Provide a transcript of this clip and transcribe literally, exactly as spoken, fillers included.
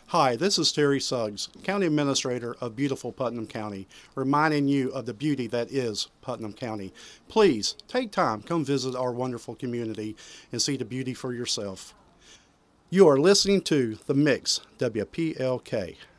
Hi, this is Terry Suggs, County Administrator of beautiful Putnam County, reminding you of the beauty that is Putnam County. Please take time, come visit our wonderful community and see the beauty for yourself. You are listening to The Mix, W P L K.